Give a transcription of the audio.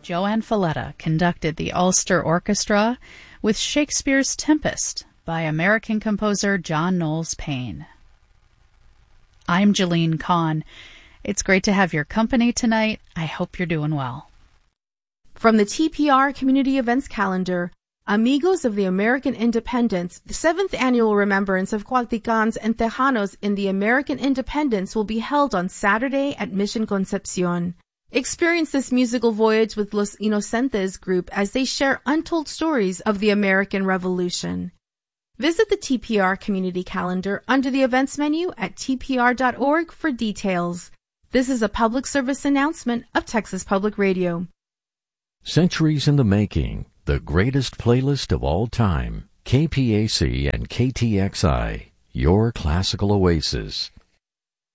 Joanne Falletta conducted the Ulster Orchestra with Shakespeare's Tempest by American composer John Knowles Paine. I'm Jeline Kahn. It's great to have your company tonight. I hope you're doing well. From the TPR Community Events Calendar, Amigos of the American Independence, the 7th annual remembrance of Cuauhticans and Tejanos in the American Independence will be held on Saturday at Mission Concepcion. Experience this musical voyage with Los Inocentes group as they share untold stories of the American Revolution. Visit the TPR Community Calendar under the events menu at tpr.org for details. This is a public service announcement of Texas Public Radio. Centuries in the Making, the greatest playlist of all time. KPAC and KTXI, your classical oasis.